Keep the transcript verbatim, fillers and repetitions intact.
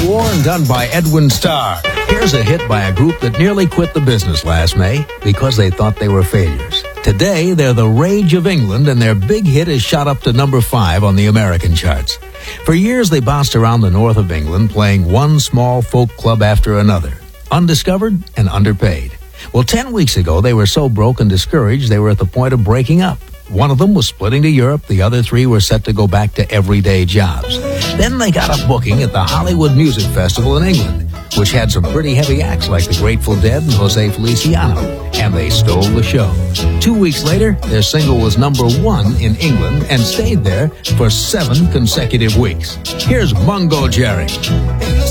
War and done by Edwin Starr. Here's a hit by a group that nearly quit the business last May because they thought they were failures. Today, they're the rage of England, and their big hit is shot up to number five on the American charts. For years, they bounced around the north of England, playing one small folk club after another, undiscovered and underpaid. Well, ten weeks ago, they were so broke and discouraged, they were at the point of breaking up. One of them was splitting to Europe. The other three were set to go back to everyday jobs. Then they got a booking at the Hollywood Music Festival in England, which had some pretty heavy acts like the Grateful Dead and Jose Feliciano, and they stole the show. Two weeks later, their single was number one in England and stayed there for seven consecutive weeks. Here's Mungo Jerry.